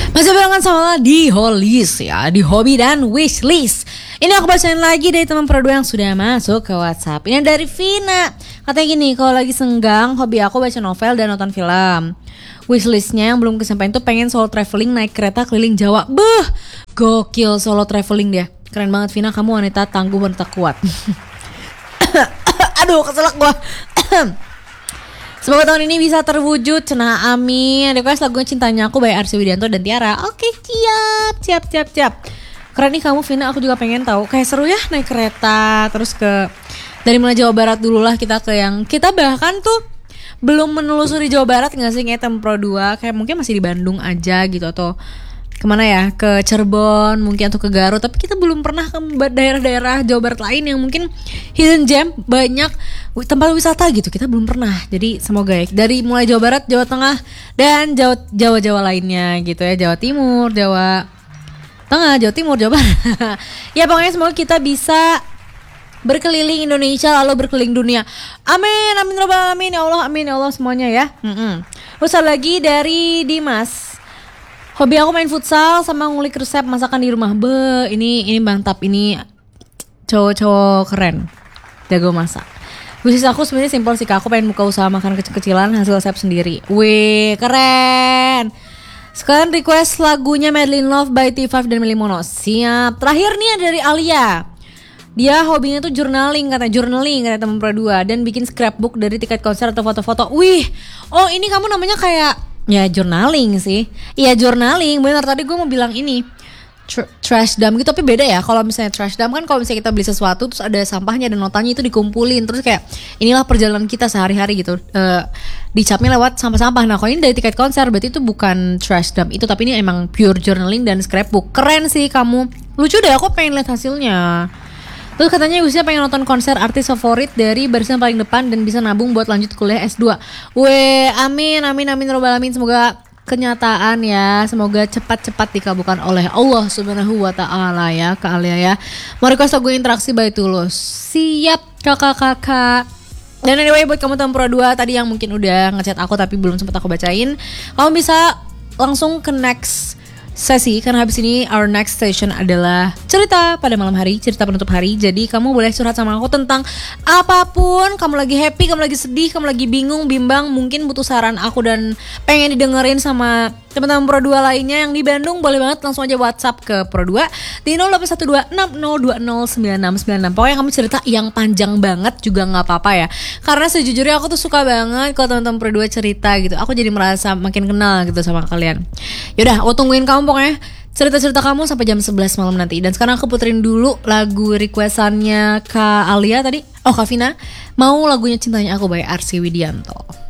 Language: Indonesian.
Masih barengan sama di Hollis ya, di hobi dan wishlist. Ini aku bacain lagi dari teman perdua yang sudah masuk ke WhatsApp. Ini dari Vina. Katanya gini, kalau lagi senggang, hobi aku baca novel dan nonton film. Wishlistnya yang belum kesampaian tuh pengen solo traveling naik kereta keliling Jawa. Beuh, gokil solo traveling dia. Keren banget Vina, kamu wanita tangguh, wanita kuat. Aduh, keselak gua. Semoga tahun ini bisa terwujud, cenah amin. Request lagunya Cintanya Aku by Arsy Widianto dan Tiara. Oke, siap. Keren nih kamu Vina, aku juga pengen tahu. Kayak seru ya naik kereta terus dari mulai Jawa Barat dulu lah kita ke yang kita bahkan tuh belum menelusuri Jawa Barat nggak sih, kayak Tempro 2, kayak mungkin masih di Bandung aja gitu atau kemana ya, ke Cirebon mungkin atau ke Garut, tapi kita belum pernah ke daerah-daerah Jawa Barat lain yang mungkin hidden gem, banyak tempat wisata gitu, kita belum pernah. Jadi semoga ya dari mulai Jawa Barat, Jawa Tengah dan Jawa lainnya gitu ya, Jawa Timur, Jawa Tengah, Jawa Timur, Jawa Barat. Ya pokoknya semoga kita bisa berkeliling Indonesia lalu berkeliling dunia. Amin, amin robbal alamin ya Allah, amin ya Allah semuanya ya. Terus lagi dari Dimas. Hobi aku main futsal sama ngulik resep masakan di rumah. Ini mantap, ini cowok-cowok keren, jago masak. Bisnis aku sebenarnya simpel sih Kak, aku pengen buka usaha makan kecil-kecilan hasil resep sendiri. Wih, keren. Sekarang request lagunya Madeleine Love by T5 dan Melly Mono. Siap. Terakhir nih dari Alia. Dia hobinya tuh journaling kata teman berdua dan bikin scrapbook dari tiket konser atau foto-foto. Wih, oh ini kamu namanya kayak ya journaling sih. Iya journaling, benar tadi gue mau bilang ini trash dump gitu, tapi beda ya. Kalau misalnya trash dump kan kalau misalnya kita beli sesuatu terus ada sampahnya dan notanya itu dikumpulin terus kayak inilah perjalanan kita sehari-hari gitu, dicapnya lewat sampah-sampah. Nah kalau ini dari tiket konser berarti itu bukan trash dump itu, tapi ini emang pure journaling dan scrapbook. Keren sih kamu, lucu deh, aku pengen lihat hasilnya. Terus katanya Yusia pengen nonton konser artis favorit dari barisan paling depan dan bisa nabung buat lanjut kuliah S2. Weh, amin robbal alamin, semoga kenyataan ya, semoga cepat-cepat dikabulkan oleh Allah Subhanahu wa taala ya, Kak Alia ya. Mau request lagu interaksi by Tulus. Siap kakak-kakak. Dan anyway buat kamu Tempro 2 tadi yang mungkin udah ngechat aku tapi belum sempat aku bacain, kamu bisa langsung ke next sesi karena habis ini our next station adalah cerita pada malam hari, cerita penutup hari. Jadi kamu boleh curhat sama aku tentang apapun, kamu lagi happy, kamu lagi sedih, kamu lagi bingung, bimbang, mungkin butuh saran aku dan pengen didengerin sama teman-teman Pro 2 lainnya yang di Bandung, boleh banget langsung aja WhatsApp ke Pro 2 di 081260209696. Pokoknya kamu cerita yang panjang banget juga gak apa-apa ya, karena sejujurnya aku tuh suka banget kalau teman-teman Pro 2 cerita gitu. Aku jadi merasa makin kenal gitu sama kalian. Yaudah, aku tungguin kamu pokoknya cerita-cerita kamu sampai jam 11 malam nanti. Dan sekarang aku puterin dulu lagu requestannya Kak Alia tadi. Oh Kak Vina, mau lagunya Cintanya Aku by Arsy Widianto.